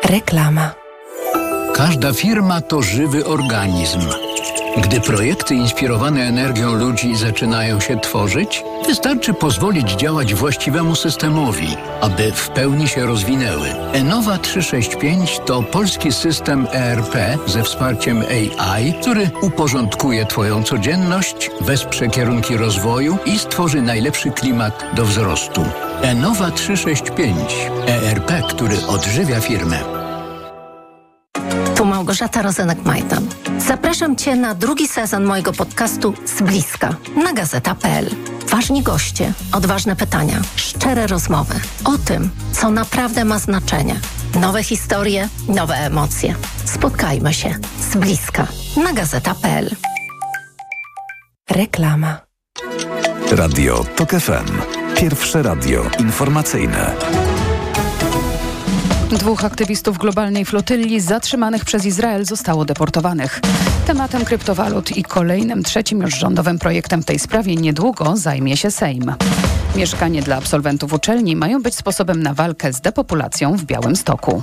Reklama. Każda firma to żywy organizm. Gdy projekty inspirowane energią ludzi zaczynają się tworzyć, wystarczy pozwolić działać właściwemu systemowi, aby w pełni się rozwinęły. Enova 365 to polski system ERP ze wsparciem AI, który uporządkuje Twoją codzienność, wesprze kierunki rozwoju i stworzy najlepszy klimat do wzrostu. Enova 365. ERP, który odżywia firmę. Tu Małgorzata Rozenek-Majdan. Zapraszam Cię na drugi sezon mojego podcastu Z bliska na Gazeta.pl. Ważni goście, odważne pytania, szczere rozmowy o tym, co naprawdę ma znaczenie. Nowe historie, nowe emocje. Spotkajmy się z bliska na Gazeta.pl. Reklama. Radio TOK FM. Pierwsze radio informacyjne. 2 aktywistów globalnej flotylli zatrzymanych przez Izrael zostało deportowanych. Tematem kryptowalut i kolejnym, trzecim już rządowym projektem w tej sprawie niedługo zajmie się Sejm. Mieszkanie dla absolwentów uczelni mają być sposobem na walkę z depopulacją w Białymstoku.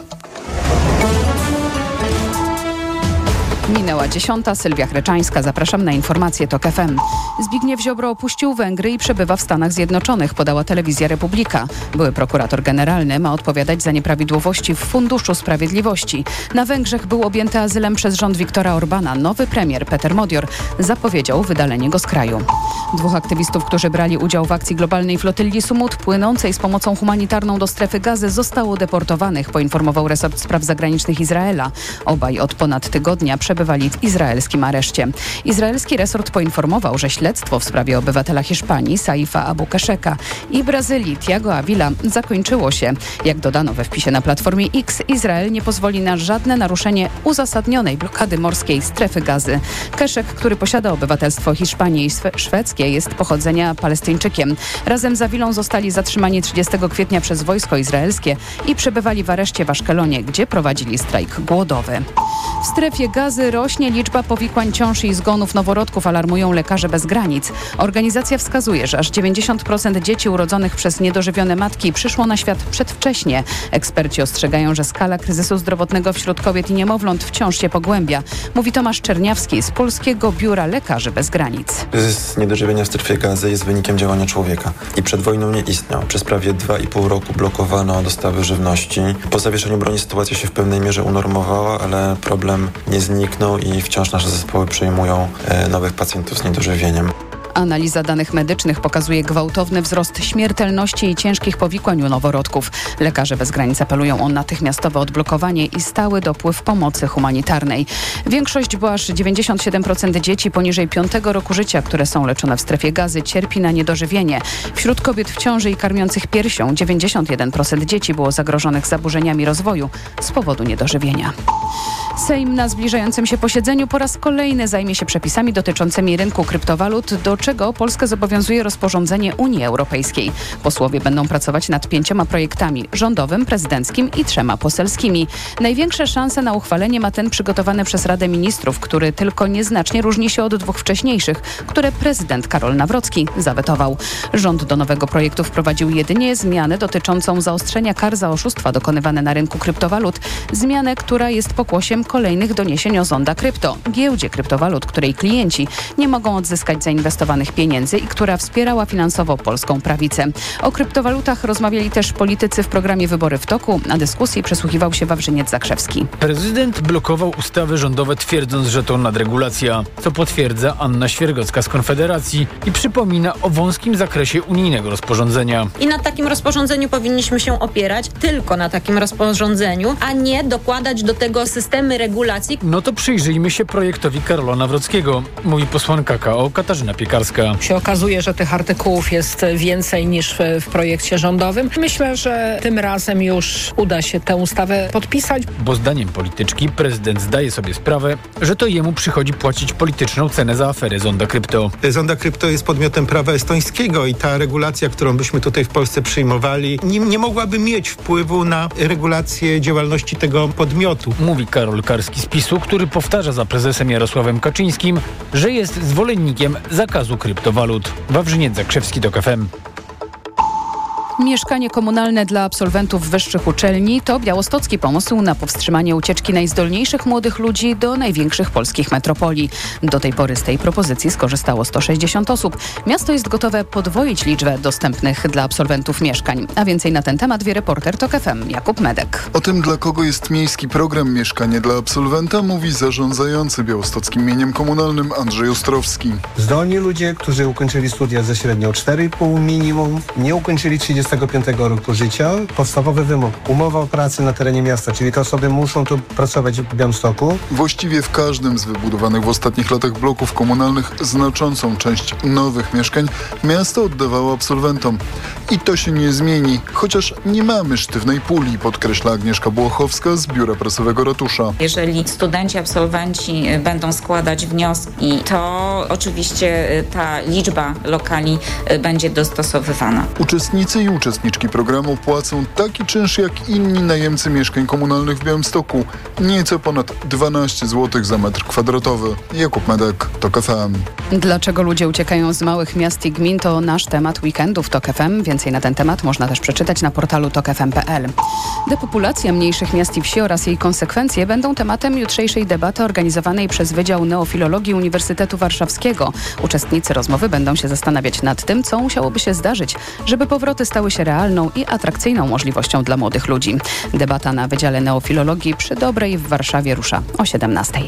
Minęła 10. Sylwia Chreczańska. Zapraszam na informacje TOK FM. Zbigniew Ziobro opuścił Węgry i przebywa w Stanach Zjednoczonych, podała telewizja Republika. Były prokurator generalny ma odpowiadać za nieprawidłowości w Funduszu Sprawiedliwości. Na Węgrzech był objęty azylem przez rząd Viktora Orbana. Nowy premier Peter Modior zapowiedział wydalenie go z kraju. 2 aktywistów, którzy brali udział w akcji globalnej flotylli Sumut płynącej z pomocą humanitarną do strefy Gazy, zostało deportowanych, poinformował resort spraw zagranicznych Izraela. Obaj od ponad tygodnia przebywali w izraelskim areszcie. Izraelski resort poinformował, że śledztwo w sprawie obywatela Hiszpanii Saifa Abu Keszeka i Brazylii Thiago Avila zakończyło się. Jak dodano we wpisie na platformie X, Izrael nie pozwoli na żadne naruszenie uzasadnionej blokady morskiej strefy Gazy. Keszek, który posiada obywatelstwo Hiszpanii i szwedzkie, jest pochodzenia Palestyńczykiem. Razem z Avilą zostali zatrzymani 30 kwietnia przez wojsko izraelskie i przebywali w areszcie w Aszkelonie, gdzie prowadzili strajk głodowy. W strefie Gazy rośnie liczba powikłań ciąż i zgonów noworodków, alarmują Lekarze Bez Granic. Organizacja wskazuje, że aż 90% dzieci urodzonych przez niedożywione matki przyszło na świat przedwcześnie. Eksperci ostrzegają, że skala kryzysu zdrowotnego wśród kobiet i niemowląt wciąż się pogłębia. Mówi Tomasz Czerniawski z Polskiego Biura Lekarzy Bez Granic. Kryzys niedożywienia w strefie Gazy jest wynikiem działania człowieka i przed wojną nie istniał. Przez prawie 2,5 roku blokowano dostawy żywności. Po zawieszeniu broni sytuacja się w pewnej mierze unormowała, ale problem nie zniknął i wciąż nasze zespoły przyjmują nowych pacjentów z niedożywieniem. Analiza danych medycznych pokazuje gwałtowny wzrost śmiertelności i ciężkich powikłań u noworodków. Lekarze Bez Granic apelują o natychmiastowe odblokowanie i stały dopływ pomocy humanitarnej. Większość, bo aż 97% dzieci poniżej 5 roku życia, które są leczone w strefie Gazy, cierpi na niedożywienie. Wśród kobiet w ciąży i karmiących piersią 91% dzieci było zagrożonych zaburzeniami rozwoju z powodu niedożywienia. Sejm na zbliżającym się posiedzeniu po raz kolejny zajmie się przepisami dotyczącymi rynku kryptowalut, do czego Polskę zobowiązuje rozporządzenie Unii Europejskiej. Posłowie będą pracować nad 5 projektami: rządowym, prezydenckim i 3 poselskimi. Największe szanse na uchwalenie ma ten przygotowany przez Radę Ministrów, który tylko nieznacznie różni się od 2 wcześniejszych, które prezydent Karol Nawrocki zawetował. Rząd do nowego projektu wprowadził jedynie zmianę dotyczącą zaostrzenia kar za oszustwa dokonywane na rynku kryptowalut. Zmianę, która jest pokłosiem kolejnych doniesień o Zonda Krypto, giełdzie kryptowalut, której klienci nie mogą odzyskać zainwestowanych pieniędzy i która wspierała finansowo polską prawicę. O kryptowalutach rozmawiali też politycy w programie Wybory w toku. Na dyskusji przysłuchiwał się Wawrzyniec Zakrzewski. Prezydent blokował ustawy rządowe, twierdząc, że to nadregulacja, co potwierdza Anna Świergocka z Konfederacji i przypomina o wąskim zakresie unijnego rozporządzenia. I na takim rozporządzeniu powinniśmy się opierać, tylko na takim rozporządzeniu, a nie dokładać do tego systemy regulacji. No to przyjrzyjmy się projektowi Karola Nawrockiego, mówi posłanka KO Katarzyna Piekarska. Się okazuje, że tych artykułów jest więcej niż w projekcie rządowym. Myślę, że tym razem już uda się tę ustawę podpisać. Bo zdaniem polityczki prezydent zdaje sobie sprawę, że to jemu przychodzi płacić polityczną cenę za aferę Zonda Krypto. Zonda Krypto jest podmiotem prawa estońskiego i ta regulacja, którą byśmy tutaj w Polsce przyjmowali, nie mogłaby mieć wpływu na regulację działalności tego podmiotu. Mówi Karol Karski z PiS-u, który powtarza za prezesem Jarosławem Kaczyńskim, że jest zwolennikiem zakazu kryptowalut. Wawrzyniec Zakrzewski, TOK FM. Mieszkanie komunalne dla absolwentów wyższych uczelni to białostocki pomysł na powstrzymanie ucieczki najzdolniejszych młodych ludzi do największych polskich metropolii. Do tej pory z tej propozycji skorzystało 160 osób. Miasto jest gotowe podwoić liczbę dostępnych dla absolwentów mieszkań. A więcej na ten temat wie reporter TOK FM Jakub Medek. O tym, dla kogo jest miejski program Mieszkanie dla absolwenta, mówi zarządzający białostockim mieniem komunalnym Andrzej Ostrowski. Zdolni ludzie, którzy ukończyli studia ze średnią 4,5 minimum, nie ukończyli 35 roku życia. Podstawowy wymóg: umowa o pracę na terenie miasta, czyli te osoby muszą tu pracować w Białymstoku. Właściwie w każdym z wybudowanych w ostatnich latach bloków komunalnych znaczącą część nowych mieszkań miasto oddawało absolwentom. I to się nie zmieni, chociaż nie mamy sztywnej puli, podkreśla Agnieszka Błochowska z Biura Prasowego Ratusza. Jeżeli studenci, absolwenci będą składać wnioski, to oczywiście ta liczba lokali będzie dostosowywana. Uczestnicy i uczestniczki programu płacą taki czynsz jak inni najemcy mieszkań komunalnych w Białymstoku. Nieco ponad 12 zł za metr kwadratowy. Jakub Medek, TOK FM. Dlaczego ludzie uciekają z małych miast i gmin, to nasz temat weekendu w TOK FM. Więcej na ten temat można też przeczytać na portalu tokfm.pl. Depopulacja mniejszych miast i wsi oraz jej konsekwencje będą tematem jutrzejszej debaty organizowanej przez Wydział Neofilologii Uniwersytetu Warszawskiego. Uczestnicy rozmowy będą się zastanawiać nad tym, co musiałoby się zdarzyć, żeby powroty stały się realną i atrakcyjną możliwością dla młodych ludzi. Debata na Wydziale Neofilologii przy Dobrej w Warszawie rusza o 17:00.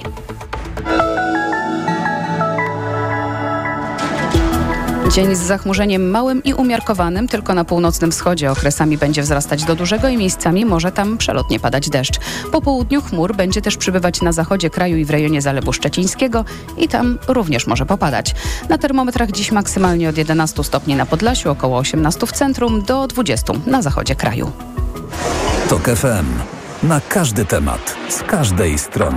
Dzień z zachmurzeniem małym i umiarkowanym, tylko na północnym wschodzie. Okresami będzie wzrastać do dużego i miejscami może tam przelotnie padać deszcz. Po południu chmur będzie też przybywać na zachodzie kraju i w rejonie Zalewu Szczecińskiego i tam również może popadać. Na termometrach dziś maksymalnie od 11 stopni na Podlasiu, około 18 w centrum, do 20 na zachodzie kraju. TOK FM. Na każdy temat, z każdej strony.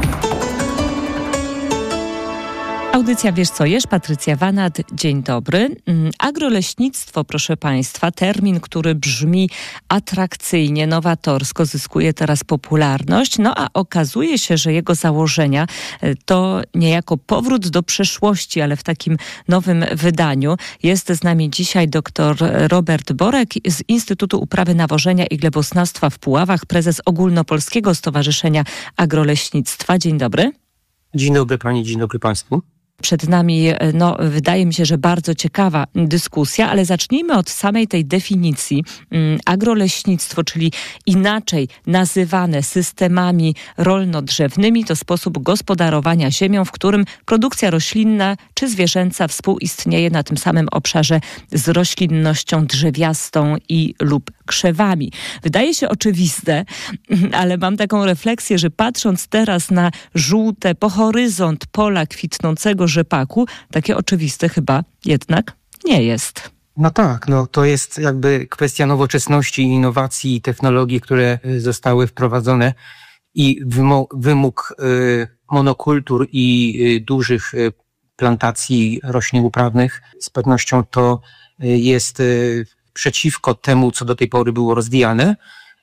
Audycja Wiesz co jesz? Patrycja Wanat, dzień dobry. Agroleśnictwo, proszę Państwa, termin, który brzmi atrakcyjnie, nowatorsko, zyskuje teraz popularność, a okazuje się, że jego założenia to niejako powrót do przeszłości, ale w takim nowym wydaniu. Jest z nami dzisiaj dr Robert Borek z Instytutu Uprawy Nawożenia i Gleboznawstwa w Puławach, prezes Ogólnopolskiego Stowarzyszenia Agroleśnictwa. Dzień dobry. Dzień dobry Pani, dzień dobry Państwu. Przed nami, wydaje mi się, że bardzo ciekawa dyskusja, ale zacznijmy od samej tej definicji. Agroleśnictwo, czyli inaczej nazywane systemami rolno-drzewnymi, to sposób gospodarowania ziemią, w którym produkcja roślinna czy zwierzęca współistnieje na tym samym obszarze z roślinnością drzewiastą i lub krzewami. Wydaje się oczywiste, ale mam taką refleksję, że patrząc teraz na żółte po horyzont pola kwitnącego rzepaku, takie oczywiste chyba jednak nie jest. No tak, to jest jakby kwestia nowoczesności, innowacji i technologii, które zostały wprowadzone i wymóg monokultur i dużych plantacji roślin uprawnych z pewnością to jest przeciwko temu, co do tej pory było rozwijane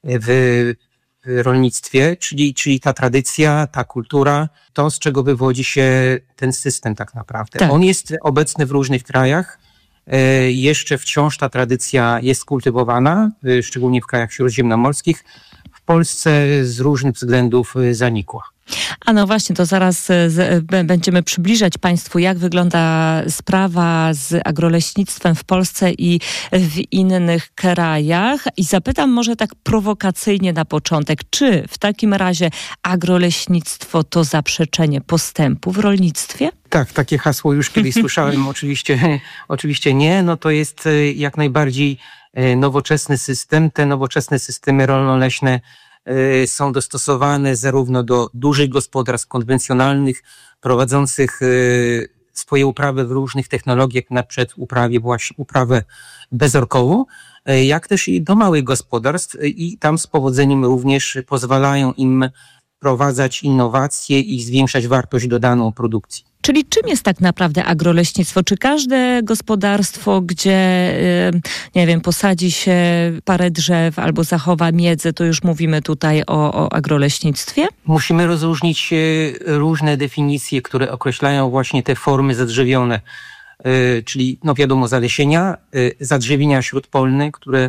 w rolnictwie, czyli ta tradycja, ta kultura, to z czego wywodzi się ten system tak naprawdę. Tak. On jest obecny w różnych krajach. Jeszcze wciąż ta tradycja jest kultywowana, szczególnie w krajach śródziemnomorskich. W Polsce z różnych względów zanikła. A no właśnie, to zaraz będziemy przybliżać Państwu, jak wygląda sprawa z agroleśnictwem w Polsce i w innych krajach. I zapytam może tak prowokacyjnie na początek, czy w takim razie agroleśnictwo to zaprzeczenie postępu w rolnictwie? Tak, takie hasło już kiedyś słyszałem. Oczywiście nie. To jest jak najbardziej nowoczesny system. Te nowoczesne systemy rolno-leśne są dostosowane zarówno do dużych gospodarstw konwencjonalnych, prowadzących swoje uprawy w różnych technologiach, na przykład uprawę bezorkową, jak też i do małych gospodarstw i tam z powodzeniem również pozwalają im wprowadzać innowacje i zwiększać wartość dodaną produkcji. Czyli czym jest tak naprawdę agroleśnictwo? Czy każde gospodarstwo, gdzie, posadzi się parę drzew albo zachowa miedzę, to już mówimy tutaj o agroleśnictwie? Musimy rozróżnić różne definicje, które określają właśnie te formy zadrzewione, czyli wiadomo zalesienia, zadrzewienia śródpolne, które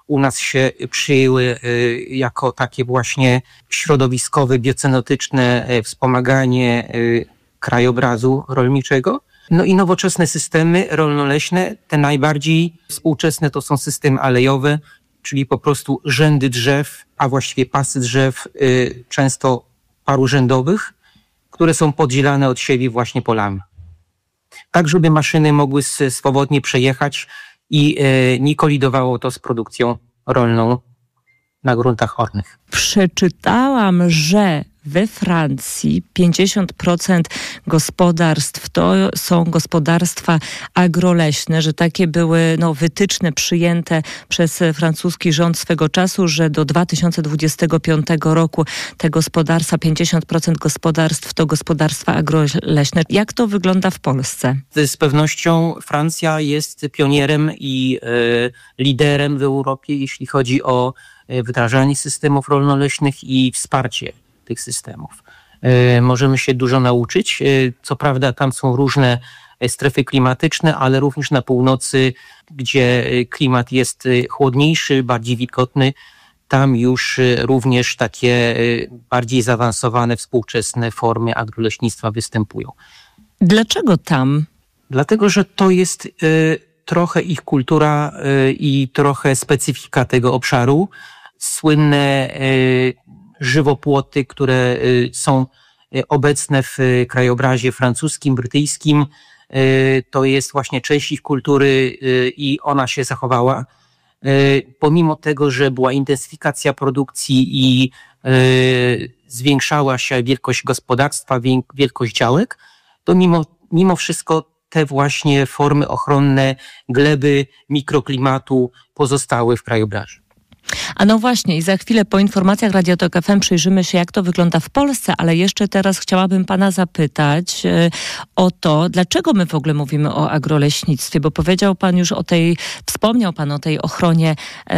u nas się przyjęły jako takie właśnie środowiskowe, biocenotyczne wspomaganie krajobrazu rolniczego. No i nowoczesne systemy rolno-leśne, te najbardziej współczesne to są systemy alejowe, czyli po prostu rzędy drzew, a właściwie pasy drzew, często parurzędowych, które są podzielane od siebie właśnie polami. Tak, żeby maszyny mogły swobodnie przejechać i nie kolidowało to z produkcją rolną na gruntach ornych. Przeczytałam, że we Francji 50% gospodarstw to są gospodarstwa agroleśne, że takie były wytyczne przyjęte przez francuski rząd swego czasu, że do 2025 roku te gospodarstwa, 50% gospodarstw to gospodarstwa agroleśne. Jak to wygląda w Polsce? Z pewnością Francja jest pionierem i liderem w Europie, jeśli chodzi o wdrażanie systemów rolno-leśnych i wsparcie tych systemów. Możemy się dużo nauczyć. Co prawda tam są różne strefy klimatyczne, ale również na północy, gdzie klimat jest chłodniejszy, bardziej wilgotny, tam już również takie bardziej zaawansowane, współczesne formy agroleśnictwa występują. Dlaczego tam? Dlatego, że to jest trochę ich kultura i trochę specyfika tego obszaru. Słynne żywopłoty, które są obecne w krajobrazie francuskim, brytyjskim. To jest właśnie część ich kultury i ona się zachowała. Pomimo tego, że była intensyfikacja produkcji i zwiększała się wielkość gospodarstwa, wielkość działek, to mimo wszystko te właśnie formy ochronne, gleby, mikroklimatu pozostały w krajobrazie. A no właśnie i za chwilę po informacjach Radio Tok FM przyjrzymy się, jak to wygląda w Polsce, ale jeszcze teraz chciałabym pana zapytać o to, dlaczego my w ogóle mówimy o agroleśnictwie, bo powiedział pan już wspomniał pan o tej ochronie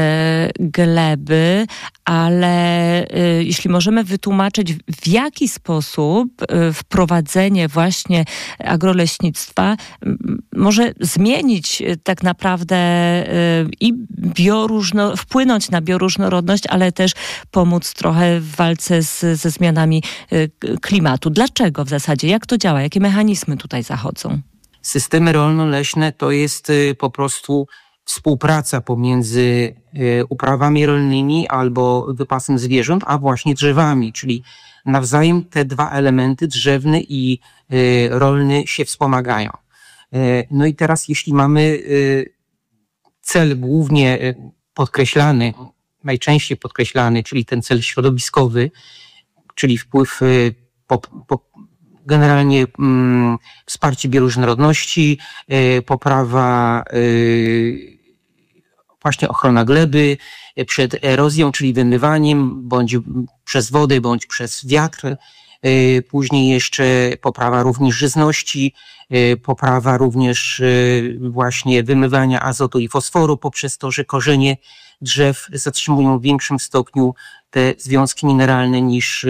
gleby, ale jeśli możemy wytłumaczyć, w jaki sposób wprowadzenie właśnie agroleśnictwa może zmienić tak naprawdę i wpłynąć na bioróżnorodność, ale też pomóc trochę w walce ze zmianami klimatu. Dlaczego w zasadzie? Jak to działa? Jakie mechanizmy tutaj zachodzą? Systemy rolno-leśne to jest po prostu współpraca pomiędzy uprawami rolnymi albo wypasem zwierząt, a właśnie drzewami, czyli nawzajem te dwa elementy, drzewny i rolny, się wspomagają. No i teraz jeśli mamy cel głównie podkreślany, najczęściej podkreślany, czyli ten cel środowiskowy, czyli wpływ generalnie wsparcie bioróżnorodności, poprawa właśnie ochrona gleby przed erozją, czyli wymywaniem, bądź przez wodę, bądź przez wiatr. Później jeszcze poprawa również żyzności, poprawa również właśnie wymywania azotu i fosforu poprzez to, że korzenie drzew zatrzymują w większym stopniu te związki mineralne niż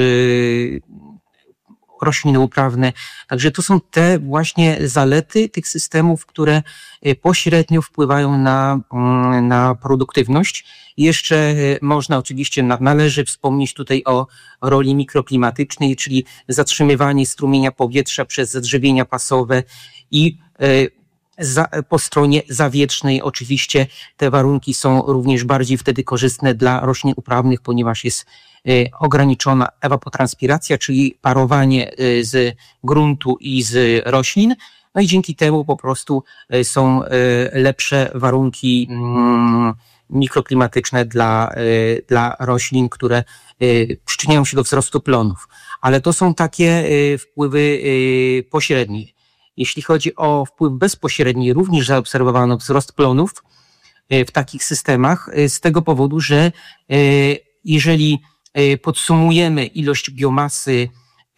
rośliny uprawne. Także to są te właśnie zalety tych systemów, które pośrednio wpływają na produktywność. Jeszcze można oczywiście, należy wspomnieć tutaj o roli mikroklimatycznej, czyli zatrzymywanie strumienia powietrza przez zadrzewienia pasowe i po stronie zawietrznej oczywiście te warunki są również bardziej wtedy korzystne dla roślin uprawnych, ponieważ jest ograniczona ewapotranspiracja, czyli parowanie z gruntu i z roślin. No i dzięki temu po prostu są lepsze warunki mikroklimatyczne dla roślin, które przyczyniają się do wzrostu plonów. Ale to są takie wpływy pośrednie. Jeśli chodzi o wpływ bezpośredni, również zaobserwowano wzrost plonów w takich systemach z tego powodu, że jeżeli podsumujemy ilość biomasy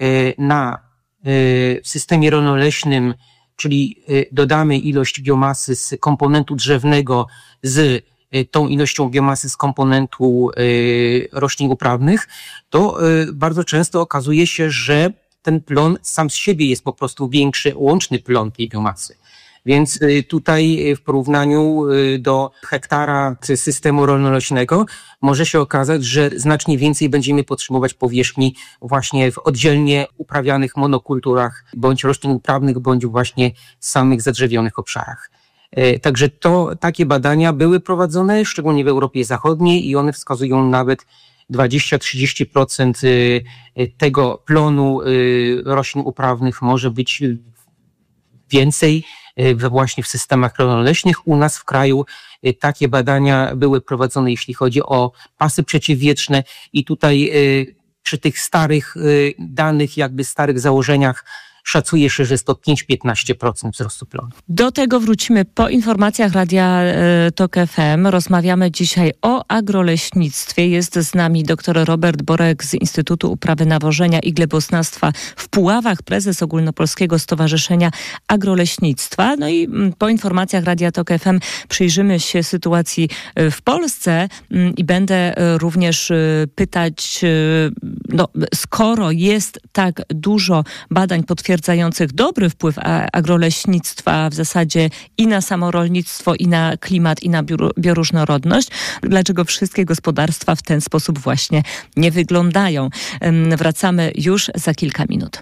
w systemie rolno-leśnym, czyli dodamy ilość biomasy z komponentu drzewnego z tą ilością biomasy z komponentu roślin uprawnych, to bardzo często okazuje się, że ten plon sam z siebie jest po prostu większy, łączny plon tej biomasy. Więc tutaj w porównaniu do hektara systemu rolno-leśnego może się okazać, że znacznie więcej będziemy potrzebować powierzchni właśnie w oddzielnie uprawianych monokulturach, bądź roślin uprawnych, bądź właśnie samych zadrzewionych obszarach. Także takie badania były prowadzone, szczególnie w Europie Zachodniej, i one wskazują nawet 20-30% tego plonu roślin uprawnych może być więcej właśnie w systemach rolno-leśnych. U nas w kraju takie badania były prowadzone, jeśli chodzi o pasy przeciwwietrzne, i tutaj przy tych starych danych, starych założeniach szacuje się, że jest to 5-15% wzrostu plonu. Do tego wrócimy po informacjach Radia TOK FM. Rozmawiamy dzisiaj o agroleśnictwie. Jest z nami dr Robert Borek z Instytutu Uprawy Nawożenia i Gleboznawstwa w Puławach, prezes Ogólnopolskiego Stowarzyszenia Agroleśnictwa. No i po informacjach Radia TOK FM przyjrzymy się sytuacji w Polsce i będę również pytać, skoro jest tak dużo badań potwierdzonych, dobry wpływ agroleśnictwa w zasadzie i na samo rolnictwo, i na klimat, i na bioróżnorodność. Dlaczego wszystkie gospodarstwa w ten sposób właśnie nie wyglądają? Wracamy już za kilka minut.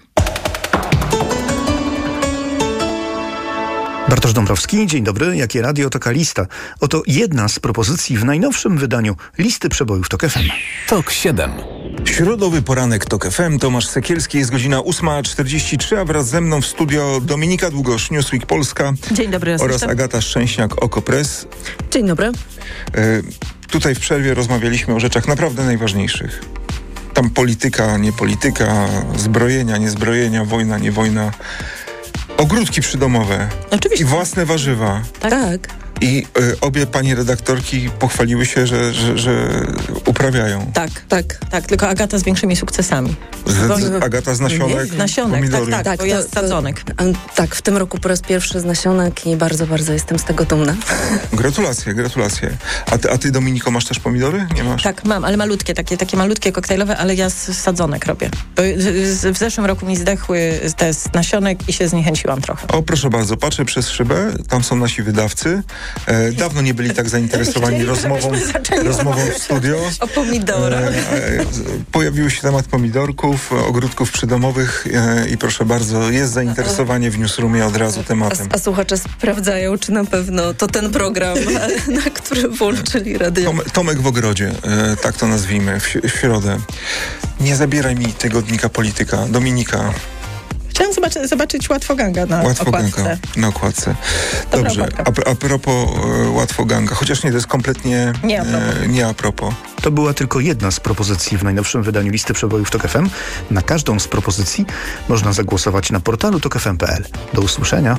Bartosz Dąbrowski, dzień dobry. Jakie radio, taka lista. Oto jedna z propozycji w najnowszym wydaniu listy przebojów TOK FM. TOK 7. Środowy poranek TOK FM, Tomasz Sekielski, jest godzina 8:43, a wraz ze mną w studio Dominika Długosz, Newsweek Polska. Dzień dobry. Oraz Agata Szczęśniak, Okopres. Dzień dobry. Tutaj w przerwie rozmawialiśmy o rzeczach naprawdę najważniejszych. Tam polityka, nie polityka, zbrojenia, nie zbrojenia, wojna, nie wojna. Ogródki przydomowe. Oczywiście. I własne warzywa. Tak. I obie pani redaktorki pochwaliły się, że uprawiają. Tak. Tylko Agata z większymi sukcesami. Agata z nasionek? Nasionek, pomidory. tak, bo ja z sadzonek. Tak, w tym roku po raz pierwszy z nasionek i bardzo, bardzo jestem z tego dumna. Gratulacje. A ty, Dominiko, masz też pomidory? Nie masz? Tak, mam, ale malutkie, takie malutkie koktajlowe, ale ja z sadzonek robię. W zeszłym roku mi zdechły te z nasionek i się zniechęciłam trochę. O, proszę bardzo, patrzę przez szybę, tam są nasi wydawcy. Dawno nie byli tak zainteresowani rozmową w studio. O pomidorach. Pojawił się temat pomidorków, ogródków przydomowych i proszę bardzo, jest zainteresowanie w newsroomie od razu tematem. A słuchacze sprawdzają, czy na pewno to ten program, na który włączyli radio. Tomek w ogrodzie, tak to nazwijmy, w środę. Nie zabieraj mi tygodnika Polityka. Dominika. Chciałam zobaczyć Łatwoganga na okładce. Dobrze, a propos Łatwoganga, chociaż nie, to jest kompletnie nie a propos. To była tylko jedna z propozycji w najnowszym wydaniu listy przebojów TOK FM. Na każdą z propozycji można zagłosować na portalu tokfm.pl. Do usłyszenia.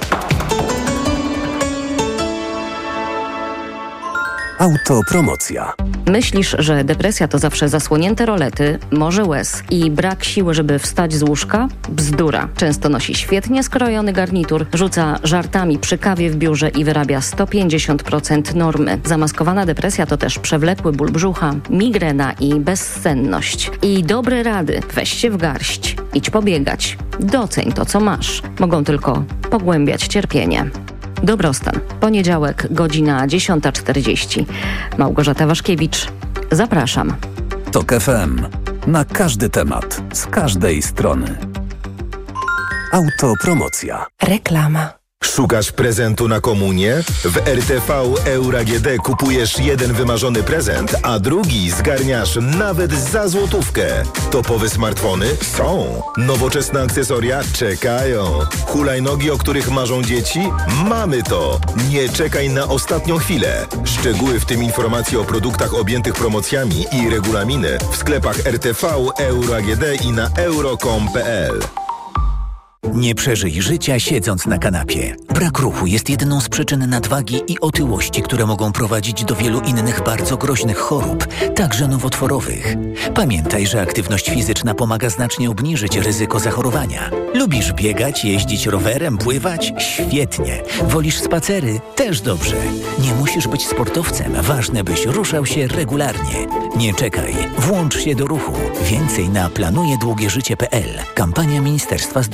Autopromocja. Myślisz, że depresja to zawsze zasłonięte rolety, morze łez i brak siły, żeby wstać z łóżka? Bzdura. Często nosi świetnie skrojony garnitur, rzuca żartami przy kawie w biurze i wyrabia 150% normy. Zamaskowana depresja to też przewlekły ból brzucha, migrena i bezsenność. I dobre rady. Weź się w garść. Idź pobiegać. Doceń to, co masz. Mogą tylko pogłębiać cierpienie. Dobrostan. Poniedziałek, godzina 10:40. Małgorzata Waszkiewicz. Zapraszam. TOK FM. Na każdy temat. Z każdej strony. Autopromocja. Reklama. Szukasz prezentu na komunię? W RTV Euro AGD kupujesz jeden wymarzony prezent, a drugi zgarniasz nawet za złotówkę. Topowe smartfony? Są. Nowoczesne akcesoria? Czekają. Hulajnogi, o których marzą dzieci? Mamy to. Nie czekaj na ostatnią chwilę. Szczegóły, w tym informacje o produktach objętych promocjami i regulaminy w sklepach RTV Euro AGD i na euro.com.pl. Nie przeżyj życia siedząc na kanapie. Brak ruchu jest jedną z przyczyn nadwagi i otyłości, które mogą prowadzić do wielu innych bardzo groźnych chorób, także nowotworowych. Pamiętaj, że aktywność fizyczna pomaga znacznie obniżyć ryzyko zachorowania. Lubisz biegać, jeździć rowerem, pływać? Świetnie. Wolisz spacery? Też dobrze. Nie musisz być sportowcem, ważne byś ruszał się regularnie. Nie czekaj, włącz się do ruchu. Więcej na planujedługieżycie.pl. Kampania Ministerstwa Zdrowia.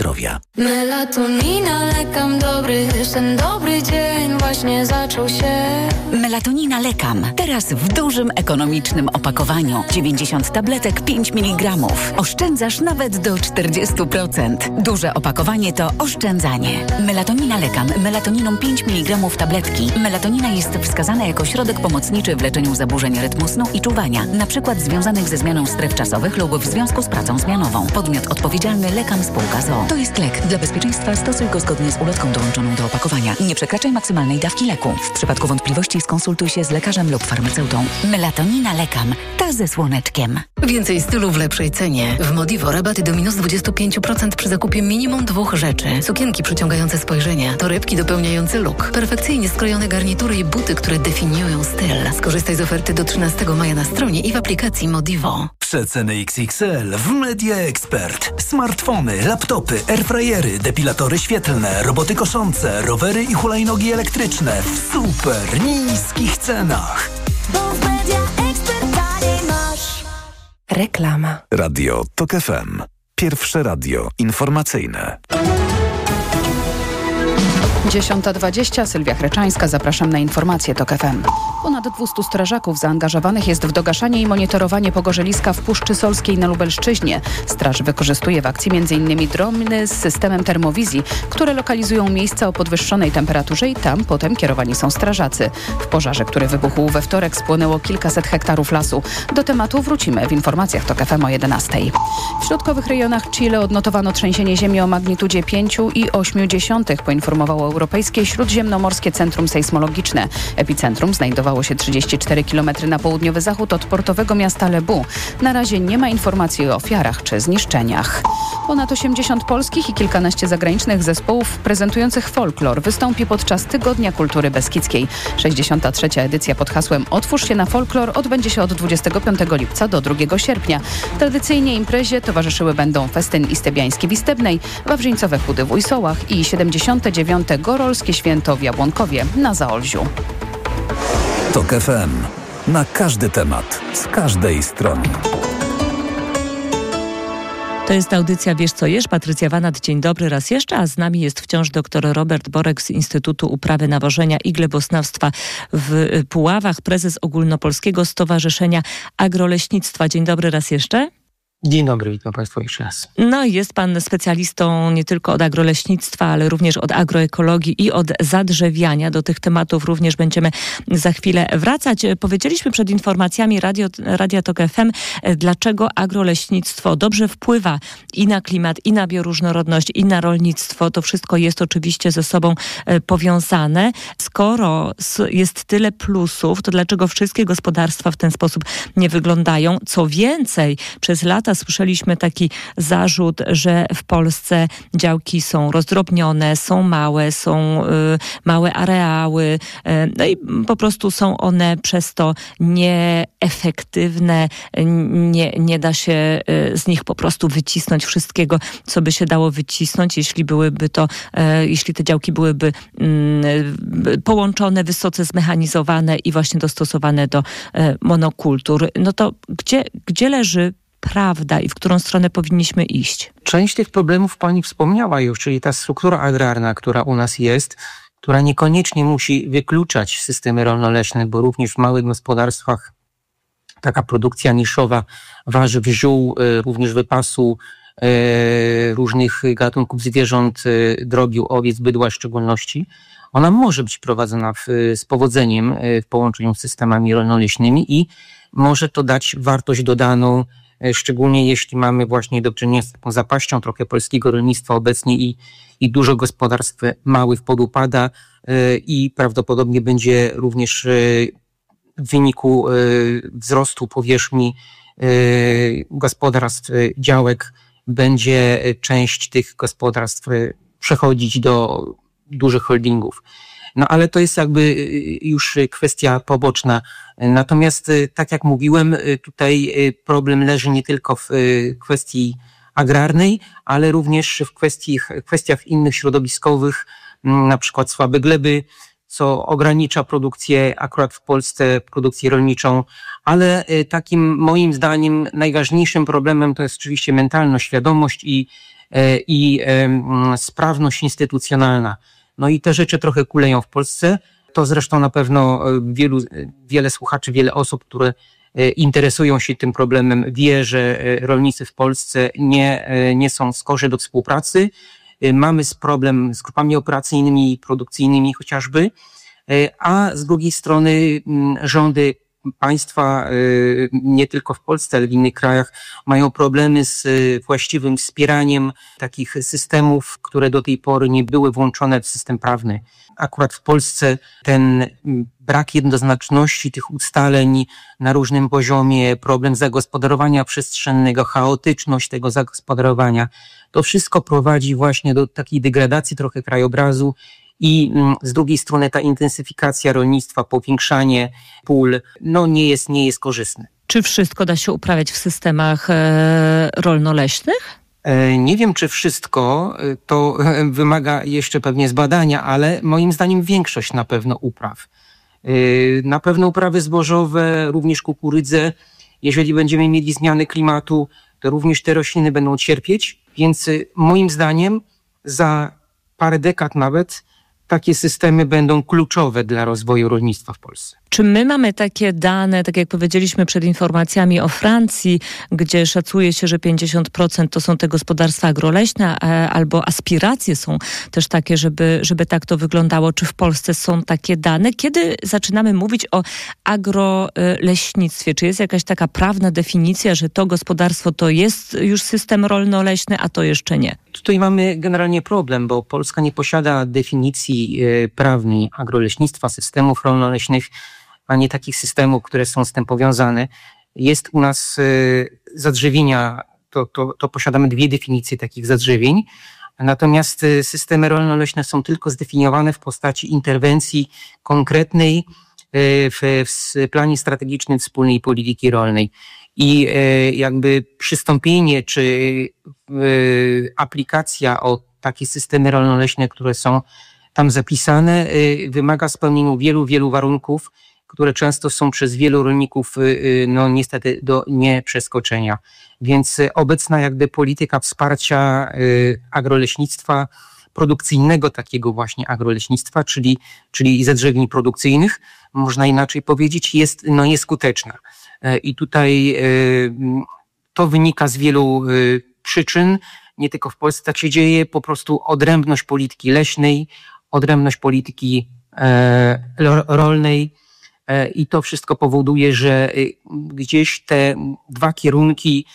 Melatonina, lekam dobry, ten dobry dzień właśnie zaczął się. Melatonina Lekam. Teraz w dużym, ekonomicznym opakowaniu. 90 tabletek, 5 mg. Oszczędzasz nawet do 40%. Duże opakowanie to oszczędzanie. Melatonina Lekam. Melatoniną 5 mg tabletki. Melatonina jest wskazana jako środek pomocniczy w leczeniu zaburzeń rytmu snu i czuwania, na przykład związanych ze zmianą stref czasowych lub w związku z pracą zmianową. Podmiot odpowiedzialny Lekam Spółka z.o.o. To jest lek. Dla bezpieczeństwa stosuj go zgodnie z ulotką dołączoną do opakowania. Nie przekraczaj maksymalnej dawki leku. W przypadku wątpliwości skonsultuj się z lekarzem lub farmaceutą. Melatonina Lekam. Ta ze słoneczkiem. Więcej stylu w lepszej cenie. W Modivo rabaty do minus 25% przy zakupie minimum 2 rzeczy. Sukienki przyciągające spojrzenie, torebki dopełniające look, perfekcyjnie skrojone garnitury i buty, które definiują styl. Skorzystaj z oferty do 13 maja na stronie i w aplikacji Modivo. Przeceny XXL w Media Expert. Smartfony, laptopy, airfryery, depilatory świetlne, roboty koszące, rowery i hulajnogi elektryczne w super niskich cenach. Bo w Media Expert taniej masz. Reklama. Radio TOK FM. Pierwsze radio informacyjne. 10:20, Sylwia Chreczańska, zapraszam na informacje TOK FM. Ponad 200 strażaków zaangażowanych jest w dogaszanie i monitorowanie pogorzeliska w Puszczy Solskiej na Lubelszczyźnie. Straż wykorzystuje w akcji m.in. drony z systemem termowizji, które lokalizują miejsca o podwyższonej temperaturze i tam potem kierowani są strażacy. W pożarze, który wybuchł we wtorek, spłonęło kilkaset hektarów lasu. Do tematu wrócimy w informacjach TOK FM o 11:00. W środkowych rejonach Chile odnotowano trzęsienie ziemi o magnitudzie 5,8, poinformowało Europejskie Śródziemnomorskie Centrum Sejsmologiczne. Epicentrum znajdowało się 34 km na południowy zachód od portowego miasta Lebu. Na razie nie ma informacji o ofiarach czy zniszczeniach. Ponad 80 polskich i kilkanaście zagranicznych zespołów prezentujących folklor wystąpi podczas Tygodnia Kultury Beskidzkiej. 63. edycja pod hasłem Otwórz się na folklor odbędzie się od 25 lipca do 2 sierpnia. Tradycyjnie imprezie towarzyszyły będą festyn Istebiański w Istebnej, Wawrzyńcowe Chudy w Ujsołach i 79. Gorolskie Święto w Jabłonkowie na Zaolziu. TOK FM. Na każdy temat, z każdej strony. To jest audycja Wiesz co jesz? Patrycja Wanat, dzień dobry raz jeszcze, a z nami jest wciąż dr Robert Borek z Instytutu Uprawy Nawożenia i Gleboznawstwa w Puławach, prezes Ogólnopolskiego Stowarzyszenia Agroleśnictwa. Dzień dobry raz jeszcze. Dzień dobry, witam Państwa jeszcze raz. No i jest Pan specjalistą nie tylko od agroleśnictwa, ale również od agroekologii i od zadrzewiania. Do tych tematów również będziemy za chwilę wracać. Powiedzieliśmy przed informacjami Radia TOK FM, dlaczego agroleśnictwo dobrze wpływa i na klimat, i na bioróżnorodność, i na rolnictwo. To wszystko jest oczywiście ze sobą powiązane. Skoro jest tyle plusów, to dlaczego wszystkie gospodarstwa w ten sposób nie wyglądają? Co więcej, przez lata słyszeliśmy taki zarzut, że w Polsce działki są rozdrobnione, są małe areały, no i po prostu są one przez to nieefektywne, nie da się z nich po prostu wycisnąć wszystkiego, co by się dało wycisnąć, jeśli te działki byłyby połączone, wysoce zmechanizowane i właśnie dostosowane do monokultur. No to gdzie leży prawda i w którą stronę powinniśmy iść? Część tych problemów Pani wspomniała już, czyli ta struktura agrarna, która u nas jest, która niekoniecznie musi wykluczać systemy rolno-leśne, bo również w małych gospodarstwach taka produkcja niszowa warzyw, ziół, również wypasu różnych gatunków zwierząt, drobiu, owiec, bydła w szczególności, ona może być prowadzona z powodzeniem w połączeniu z systemami rolno-leśnymi i może to dać wartość dodaną, szczególnie jeśli mamy właśnie do czynienia z taką zapaścią trochę polskiego rolnictwa obecnie i dużo gospodarstw małych podupada i prawdopodobnie będzie również w wyniku wzrostu powierzchni gospodarstw, działek, będzie część tych gospodarstw przechodzić do dużych holdingów. No ale to jest jakby już kwestia poboczna. Natomiast tak jak mówiłem, tutaj problem leży nie tylko w kwestii agrarnej, ale również w kwestiach innych środowiskowych, na przykład słabe gleby, co ogranicza produkcję, akurat w Polsce produkcję rolniczą, ale takim moim zdaniem najważniejszym problemem to jest oczywiście mentalność, świadomość i i sprawność instytucjonalna. No i te rzeczy trochę kuleją w Polsce. To zresztą na pewno wiele słuchaczy, wiele osób, które interesują się tym problemem, wie, że rolnicy w Polsce nie są skorzy do współpracy. Mamy problem z grupami operacyjnymi, produkcyjnymi chociażby, a z drugiej strony rządy państwa, nie tylko w Polsce, ale w innych krajach, mają problemy z właściwym wspieraniem takich systemów, które do tej pory nie były włączone w system prawny. Akurat w Polsce ten brak jednoznaczności tych ustaleń na różnym poziomie, problem zagospodarowania przestrzennego, chaotyczność tego zagospodarowania, to wszystko prowadzi właśnie do takiej degradacji trochę krajobrazu i z drugiej strony ta intensyfikacja rolnictwa, powiększanie pól, no nie jest korzystne. Czy wszystko da się uprawiać w systemach rolno-leśnych? Nie wiem, czy wszystko, to wymaga jeszcze pewnie zbadania, ale moim zdaniem większość na pewno upraw. Na pewno uprawy zbożowe, również kukurydzę. Jeżeli będziemy mieli zmiany klimatu, to również te rośliny będą cierpieć, więc moim zdaniem za parę dekad nawet takie systemy będą kluczowe dla rozwoju rolnictwa w Polsce. Czy my mamy takie dane, tak jak powiedzieliśmy przed informacjami o Francji, gdzie szacuje się, że 50% to są te gospodarstwa agroleśne, albo aspiracje są też takie, żeby tak to wyglądało. Czy w Polsce są takie dane? Kiedy zaczynamy mówić o agroleśnictwie? Czy jest jakaś taka prawna definicja, że to gospodarstwo to jest już system rolno-leśny, a to jeszcze nie? Tutaj mamy generalnie problem, bo Polska nie posiada definicji prawnej agroleśnictwa, systemów rolno-leśnych, a nie takich systemów, które są z tym powiązane. Jest u nas zadrzewienia, to posiadamy 2 definicje takich zadrzewień, natomiast systemy rolno-leśne są tylko zdefiniowane w postaci interwencji konkretnej w planie strategicznym wspólnej polityki rolnej. I jakby przystąpienie czy aplikacja o takie systemy rolno-leśne, które są tam zapisane, wymaga spełnienia wielu warunków, które często są przez wielu rolników no niestety do nieprzeskoczenia. Więc obecna jakby polityka wsparcia agroleśnictwa produkcyjnego, takiego właśnie agroleśnictwa, czyli zadrzewień produkcyjnych, można inaczej powiedzieć, jest nieskuteczna. I tutaj to wynika z wielu przyczyn, nie tylko w Polsce tak się dzieje, po prostu odrębność polityki leśnej, odrębność polityki rolnej i to wszystko powoduje, że gdzieś te 2 kierunki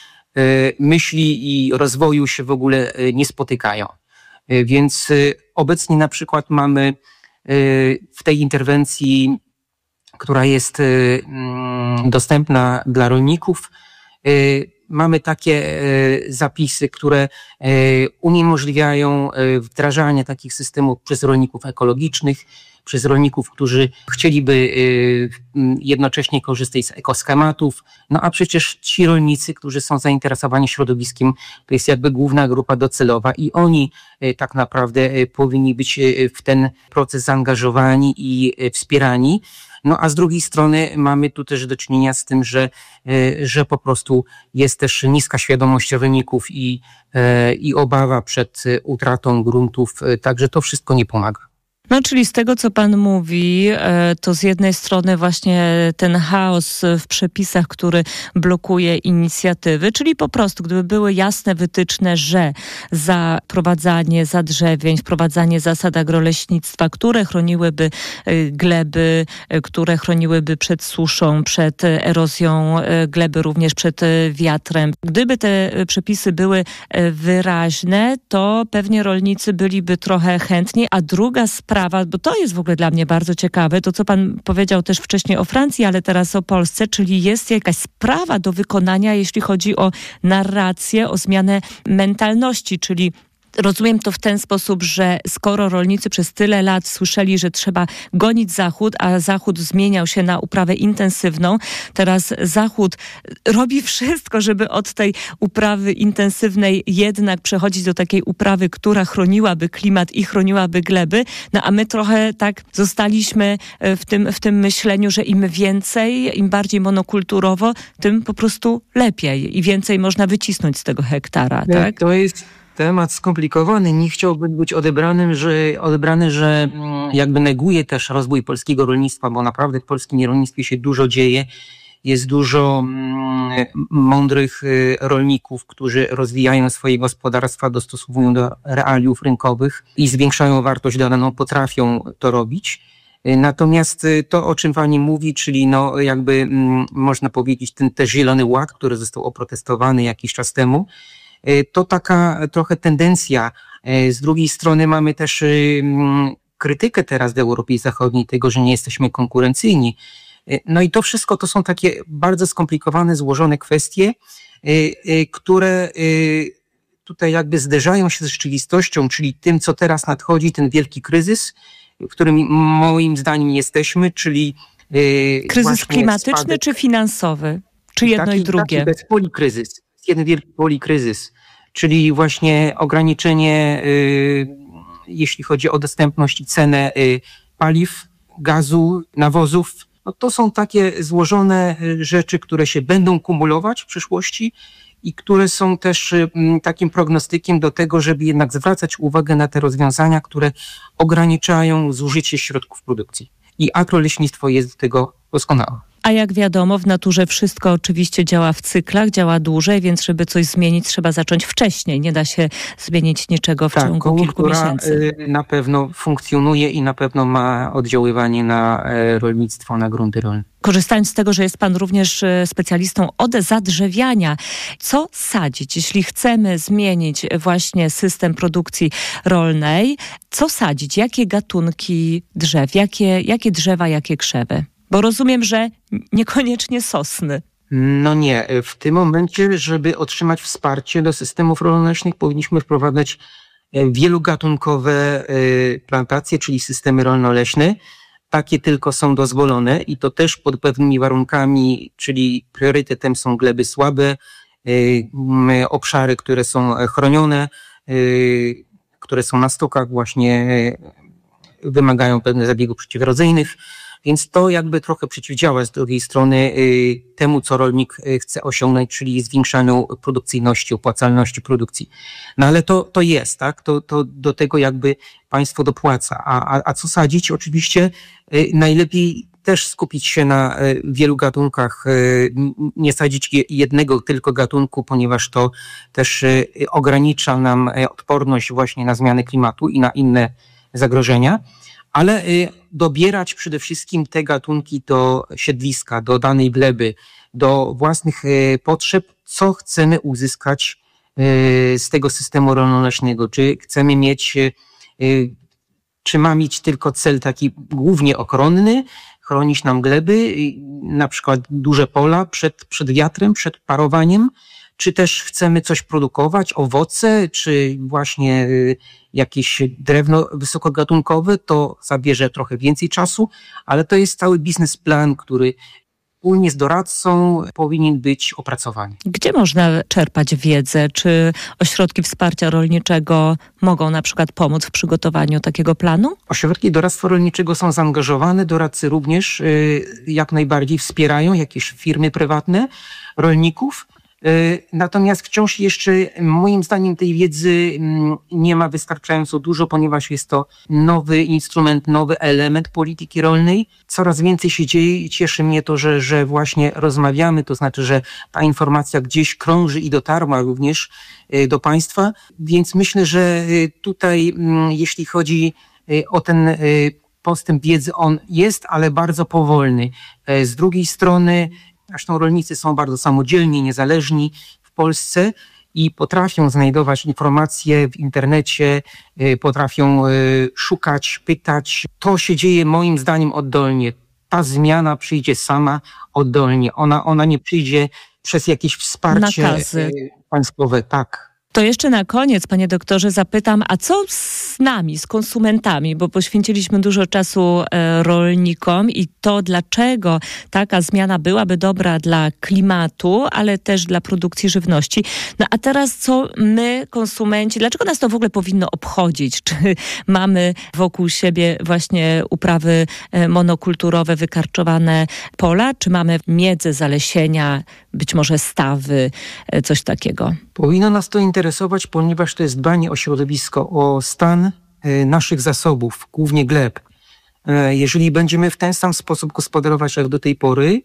myśli i rozwoju się w ogóle nie spotykają. Więc obecnie na przykład mamy w tej interwencji, która jest dostępna dla rolników, mamy takie zapisy, które uniemożliwiają wdrażanie takich systemów przez rolników ekologicznych, przez rolników, którzy chcieliby jednocześnie korzystać z ekoschematów. No a przecież ci rolnicy, którzy są zainteresowani środowiskiem, to jest jakby główna grupa docelowa i oni tak naprawdę powinni być w ten proces zaangażowani i wspierani. No a z drugiej strony mamy tu też do czynienia z tym, że po prostu jest też niska świadomość rolników i obawa przed utratą gruntów, także to wszystko nie pomaga. No, czyli z tego, co pan mówi, to z jednej strony właśnie ten chaos w przepisach, który blokuje inicjatywy, czyli po prostu, gdyby były jasne wytyczne, że za wprowadzanie zadrzewień, wprowadzanie zasad agroleśnictwa, które chroniłyby gleby, które chroniłyby przed suszą, przed erozją gleby, również przed wiatrem. Gdyby te przepisy były wyraźne, to pewnie rolnicy byliby trochę chętni, a druga sprawa, bo to jest w ogóle dla mnie bardzo ciekawe, to co pan powiedział też wcześniej o Francji, ale teraz o Polsce, czyli jest jakaś sprawa do wykonania, jeśli chodzi o narrację, o zmianę mentalności, czyli rozumiem to w ten sposób, że skoro rolnicy przez tyle lat słyszeli, że trzeba gonić Zachód, a Zachód zmieniał się na uprawę intensywną, teraz Zachód robi wszystko, żeby od tej uprawy intensywnej jednak przechodzić do takiej uprawy, która chroniłaby klimat i chroniłaby gleby, no a my trochę tak zostaliśmy w tym myśleniu, że im więcej, im bardziej monokulturowo, tym po prostu lepiej i więcej można wycisnąć z tego hektara, tak? temat skomplikowany. Nie chciałbym być odebrany, że jakby neguje też rozwój polskiego rolnictwa, bo naprawdę w polskim rolnictwie się dużo dzieje. Jest dużo mądrych rolników, którzy rozwijają swoje gospodarstwa, dostosowują do realiów rynkowych i zwiększają wartość dodaną, potrafią to robić. Natomiast to, o czym pani mówi, czyli jakby można powiedzieć ten też Zielony Ład, który został oprotestowany jakiś czas temu, to taka trochę tendencja. Z drugiej strony mamy też krytykę teraz w Europie Zachodniej tego, że nie jesteśmy konkurencyjni. No i to wszystko to są takie bardzo skomplikowane, złożone kwestie, które tutaj jakby zderzają się z rzeczywistością, czyli tym, co teraz nadchodzi, ten wielki kryzys, w którym moim zdaniem jesteśmy, czyli kryzys klimatyczny czy finansowy? Czy jedno i drugie? Taki polikryzys. Jeden wielki polikryzys, czyli właśnie ograniczenie, jeśli chodzi o dostępność i cenę paliw, gazu, nawozów. No to są takie złożone rzeczy, które się będą kumulować w przyszłości i które są też takim prognostykiem do tego, żeby jednak zwracać uwagę na te rozwiązania, które ograniczają zużycie środków produkcji. I agroleśnictwo jest do tego doskonałe. A jak wiadomo, w naturze wszystko oczywiście działa w cyklach, działa dłużej, więc żeby coś zmienić, trzeba zacząć wcześniej. Nie da się zmienić niczego w ciągu kilku miesięcy. Na pewno funkcjonuje i na pewno ma oddziaływanie na rolnictwo, na grunty rolne. Korzystając z tego, że jest pan również specjalistą od zadrzewiania, co sadzić, jeśli chcemy zmienić właśnie system produkcji rolnej? Co sadzić? Jakie gatunki drzew? Jakie drzewa, jakie krzewy? Bo rozumiem, że niekoniecznie sosny. No nie. W tym momencie, żeby otrzymać wsparcie do systemów rolno-leśnych, powinniśmy wprowadzać wielogatunkowe plantacje, czyli systemy rolno-leśne. Takie tylko są dozwolone i to też pod pewnymi warunkami, czyli priorytetem są gleby słabe, obszary, które są chronione, które są na stokach, właśnie wymagają pewnych zabiegów przeciwerozyjnych. Więc to jakby trochę przeciwdziała z drugiej strony temu, co rolnik chce osiągnąć, czyli zwiększaniu produkcyjności, opłacalności produkcji. No ale to jest, tak? To do tego jakby państwo dopłaca. A co sadzić? Oczywiście najlepiej też skupić się na wielu gatunkach, nie sadzić jednego tylko gatunku, ponieważ to też ogranicza nam odporność właśnie na zmiany klimatu i na inne zagrożenia. Ale dobierać przede wszystkim te gatunki do siedliska, do danej gleby, do własnych potrzeb, co chcemy uzyskać z tego systemu rolno-leśnego. Czy ma mieć tylko cel taki głównie ochronny, chronić nam gleby, na przykład duże pola przed wiatrem, przed parowaniem, czy też chcemy coś produkować, owoce, czy właśnie jakieś drewno wysokogatunkowe, to zabierze trochę więcej czasu, ale to jest cały biznesplan, który wspólnie z doradcą powinien być opracowany. Gdzie można czerpać wiedzę? Czy ośrodki wsparcia rolniczego mogą na przykład pomóc w przygotowaniu takiego planu? Ośrodki doradztwa rolniczego są zaangażowane, doradcy również jak najbardziej wspierają jakieś firmy prywatne rolników. Natomiast wciąż jeszcze moim zdaniem tej wiedzy nie ma wystarczająco dużo, ponieważ jest to nowy instrument, nowy element polityki rolnej. Coraz więcej się dzieje i cieszy mnie to, że właśnie rozmawiamy, to znaczy, że ta informacja gdzieś krąży i dotarła również do państwa, więc myślę, że tutaj jeśli chodzi o ten postęp wiedzy, on jest, ale bardzo powolny. Z drugiej strony zresztą rolnicy są bardzo samodzielni, niezależni w Polsce i potrafią znajdować informacje w internecie, potrafią szukać, pytać. To się dzieje moim zdaniem oddolnie. Ta zmiana przyjdzie sama oddolnie. Ona nie przyjdzie przez jakieś wsparcie państwowe. Tak. To jeszcze na koniec, panie doktorze, zapytam, a co z z nami, z konsumentami, bo poświęciliśmy dużo czasu rolnikom i to, dlaczego taka zmiana byłaby dobra dla klimatu, ale też dla produkcji żywności. No a teraz co my, konsumenci, dlaczego nas to w ogóle powinno obchodzić? Czy mamy wokół siebie właśnie uprawy monokulturowe, wykarczowane pola, czy mamy miedzę, zalesienia, być może stawy, coś takiego? Powinno nas to interesować, ponieważ to jest dbanie o środowisko, o stan naszych zasobów, głównie gleb. Jeżeli będziemy w ten sam sposób gospodarować jak do tej pory,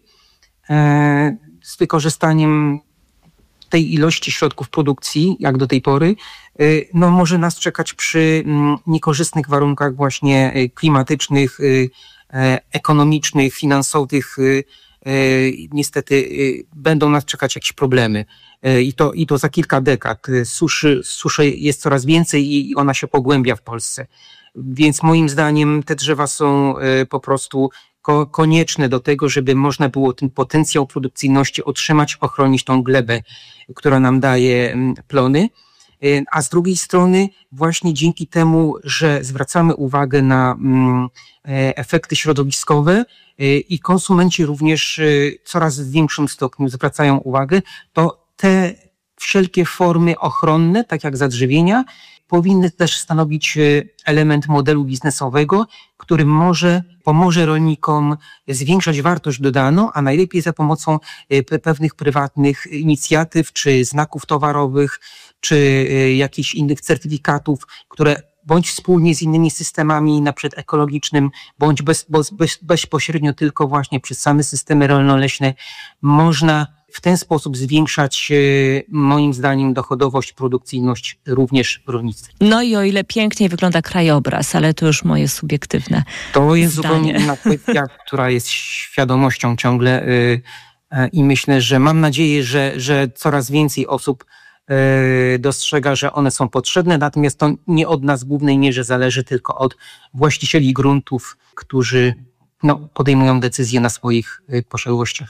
z wykorzystaniem tej ilości środków produkcji, jak do tej pory, no może nas czekać przy niekorzystnych warunkach właśnie klimatycznych, ekonomicznych, finansowych, niestety będą nas czekać jakieś problemy. I to za kilka dekad. Suszy jest coraz więcej i ona się pogłębia w Polsce. Więc moim zdaniem te drzewa są po prostu konieczne do tego, żeby można było ten potencjał produkcyjności otrzymać, ochronić tą glebę, która nam daje plony. A z drugiej strony właśnie dzięki temu, że zwracamy uwagę na efekty środowiskowe i konsumenci również coraz w większym stopniu zwracają uwagę, to te wszelkie formy ochronne, tak jak zadrzewienia, powinny też stanowić element modelu biznesowego, który pomoże rolnikom zwiększać wartość dodaną, a najlepiej za pomocą pewnych prywatnych inicjatyw, czy znaków towarowych, czy jakichś innych certyfikatów, które bądź wspólnie z innymi systemami, na przykład ekologicznym, bądź bezpośrednio tylko właśnie przez same systemy rolno-leśne, można w ten sposób zwiększać, moim zdaniem, dochodowość, produkcyjność również w rolnictwie. No i o ile piękniej wygląda krajobraz, ale to już moje subiektywne To jest zdanie. zupełnie inna kwestia, która jest świadomością ciągle i myślę, że mam nadzieję, że coraz więcej osób dostrzega, że one są potrzebne, natomiast to nie od nas w głównej mierze zależy, tylko od właścicieli gruntów, którzy podejmują decyzje na swoich posiadłościach.